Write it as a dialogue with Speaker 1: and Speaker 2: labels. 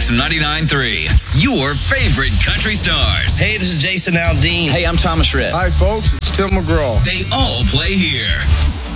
Speaker 1: Kicks 99.3, your favorite country stars.
Speaker 2: Hey, this is Jason Aldean.
Speaker 3: Hey, I'm Thomas Rhett.
Speaker 4: Hi, folks. It's Tim McGraw.
Speaker 1: They all play here.